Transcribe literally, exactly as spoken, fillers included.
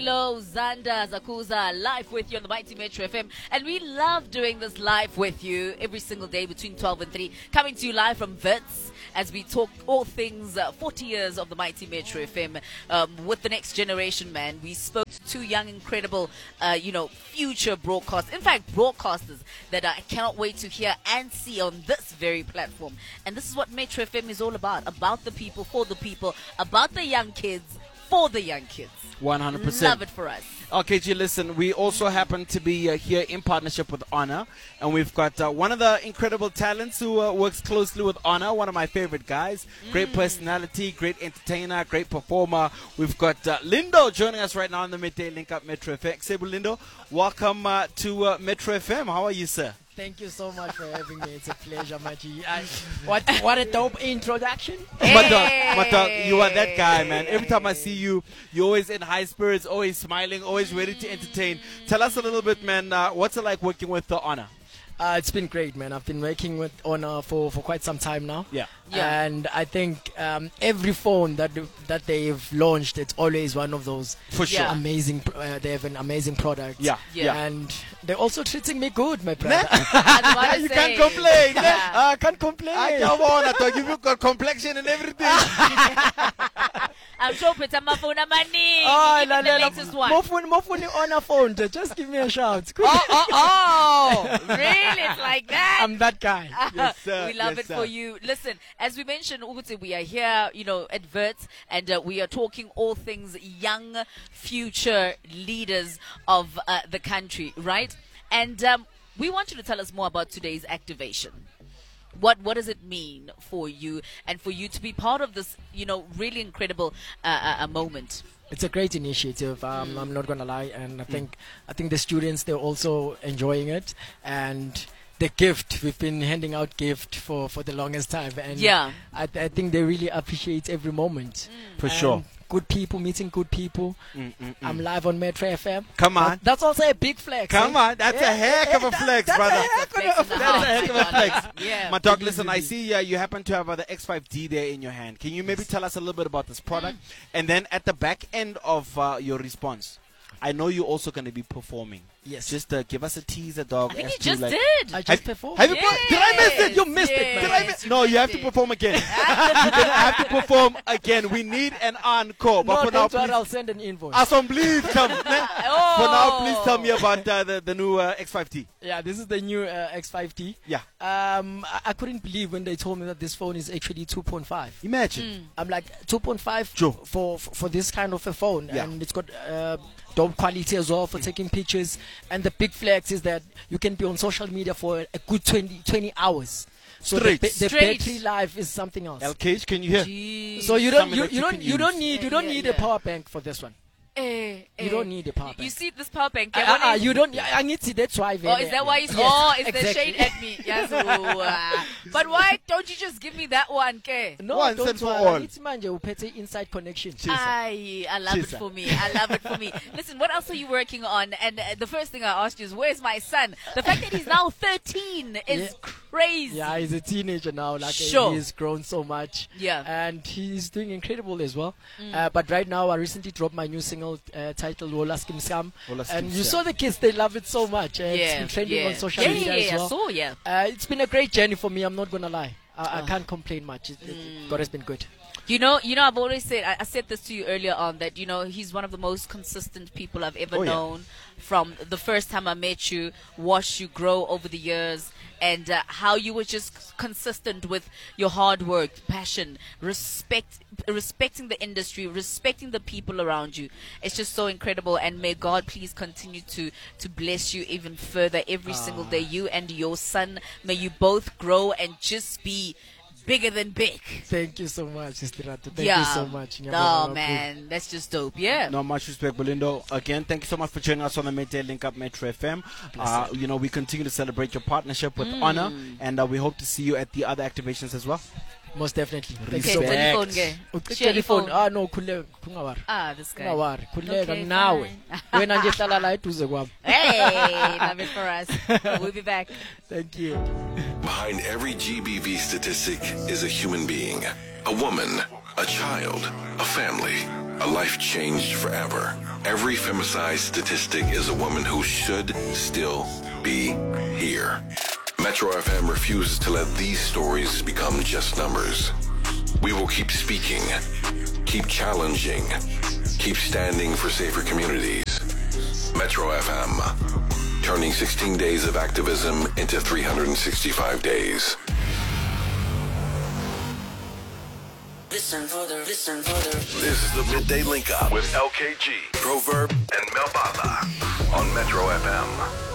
Lilo, Zanda, Zakuza, live with you on the Mighty Metro F M. And we love doing this live with you every single day between twelve and three. Coming to you live from Wits as we talk all things uh, forty years of the Mighty Metro F M um, with the next generation, man. We spoke to two young, incredible, uh, you know, future broadcasters. In fact, broadcasters that I cannot wait to hear and see on this very platform. And this is what Metro F M is all about. About the people, for the people, about the young kids, for the young kids. one hundred percent. Love it for us. Okay, G, listen, we also happen to be uh, here in partnership with Honor, and we've got uh, one of the incredible talents who uh, works closely with Honor, one of my favorite guys. Mm. Great personality, great entertainer, great performer. We've got uh, Lindo joining us right now on the Midday Link Up Metro F M. Sebu Lindo, welcome uh, to uh, Metro F M. How are you, sir? Thank you so much for having me. It's a pleasure, Maji. I, what what a dope introduction. Hey. My dog, my dog, you are that guy, man. Every time I see you, you're always in high spirits, always smiling, always ready to entertain. Tell us a little bit, man, uh, what's it like working with the Honor? Uh, it's been great, man. I've been working with Honor for, for quite some time now. Yeah. Yeah. And I think um, every phone that that they've launched, it's always one of those For sure. Yeah. amazing. Uh, they have an amazing product. Yeah. Yeah. Yeah. And they're also treating me good, my brother. I was about to You say, can't complain. Yeah. I can't complain. I come on, I thought you've got complexion and everything. I'm sure Peter Mafuna Money. Oh, Give me la, the la, la. latest one. More phone, more phone on a phone. Just give me a shout. Oh, oh, oh. Really? It's like that? I'm that guy. Yes, sir. We love Yes, it sir. for you. Listen, as we mentioned, Uguti, we are here, you know, at Wits, and uh, we are talking all things young future leaders of uh, the country, right? And um, we want you to tell us more about today's activation. What what does it mean for you and for you to be part of this, you know, really incredible uh, uh, moment? It's a great initiative. Um, Mm. I'm not gonna lie, and I think I think the students, they're also enjoying it, and the gift, we've been handing out gift for, for the longest time, and Yeah. I, th- I think they really appreciate every moment. For And sure. Good people meeting good people. Mm, mm, mm. I'm live on Metro F M. Come on. That- that's also a big flex. Come eh? on, that's Yeah, a heck yeah, of a that- flex, that's brother. A heck of Flex a in the flex. That's a heck of a flex. Yeah. My dog, listen, I see uh, you happen to have uh, the X five D there in your hand. Can you maybe Yes. tell us a little bit about this product? And then at the back end of uh, your response, I know you're also going to be performing. Yes. Just uh, give us a teaser, dog. I think as you to, just like, did. I just Have- performed. have you per- did I miss it? You missed it, man. Did I miss? No, you have to did. perform again. You're going to have to perform again. We need an encore. But no, for now, don't worry, please. I'll send an invoice. Awesome, please come. Oh. For now, please tell me about uh, the, the new uh, X five T. Yeah, this is the new uh, X five T. Yeah. Um, I, I couldn't believe when they told me that this phone is actually two point five. Imagine. I'm like two point five Sure. for, for for this kind of a phone, Yeah. and it's got uh, dope quality as well for taking pictures. And the big flex is that you can be on social media for a good twenty, twenty hours. So the, Straight. ba- the Straight. battery life is something else. L K H, can you hear? Jeez. So you don't Something you, that you you don't can you don't use. need you Yeah, don't yeah, need yeah. a power bank for this one. Eh, You eh. don't need a power You bank. see this power bank? Uh, yeah, what uh, is- you don't. I I need to. That's why. Oh, is that why it's, Yes, oh, it's exactly. the shade at me. Yes, oh, uh, but why don't you just give me that one, Ke? No, Once don't and for worry. all. I need to mind you uphethe inside connection. I, I love it Chisa. for me. I love it for me. Listen, what else are you working on? And uh, the first thing I asked you is, where's my son? The fact that he's now thirteen is Yeah. crazy. Yeah, he's a teenager now. Like Sure. he's grown so much. Yeah. And he's doing incredible as well. Mm. Uh, but right now, I recently dropped my new single uh, titled Wola Skim Sam. Wola Skim And you Sam. saw the kids, they love it so much. Uh, it's yeah, been trending yeah. on social yeah, media yeah, as yeah, well. I saw, yeah. Uh, it's been a great journey for me, I'm not going to lie. I, I Oh. can't complain much. It, it, Mm. God has been good. You know, you know, I've always said, I, I said this to you earlier on, that, you know, he's one of the most consistent people I've ever Oh, yeah. known. From the first time I met you, watched you grow over the years, and uh, how you were just consistent with your hard work, passion, respect, respecting the industry, respecting the people around you. It's just so incredible, and may God please continue to to bless you even further every single day. You and your son, may you both grow and just be bigger than big. Thank you so much, Sister Ratu. Thank yeah. you so much. No, man, that's just dope. Yeah. No, much respect, Belindo. Again, thank you so much for joining us on the Midday Link Up Metro F M. Uh, you know, we continue to celebrate your partnership with Mm. Honor, and uh, we hope to see you at the other activations as well. Most definitely. Thank Okay, you so much. Respect. telephone ke. Ucicela Telephone. ifoni. Ah no, khuleka, kungawari. Ah, this guy. Kungawari. Khuleka Okay, nawe. fine. Wena nje hlala la eduze kwami. Hey, love it for us. We'll be back. Thank you. Behind every G B V statistic is a human being. A woman, a child, a family, a life changed forever. Every femicide statistic is a woman who should still be here. Metro F M refuses to let these stories become just numbers. We will keep speaking, keep challenging, keep standing for safer communities. Metro F M, turning sixteen days of activism into three hundred sixty-five days. Listen for the, listen for the. This is the Midday Link Up with L K G, Proverb, and Melbala on Metro F M.